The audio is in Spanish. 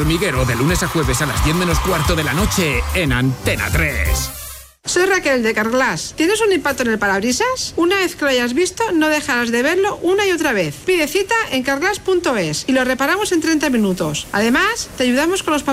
Hormiguero, de lunes a jueves a las 10 menos cuarto de la noche en Antena 3. Soy Raquel de Carglass. ¿Tienes un impacto en el parabrisas? Una vez que lo hayas visto, no dejarás de verlo una y otra vez. Pide cita en carglass.es y lo reparamos en 30 minutos. Además, te ayudamos con los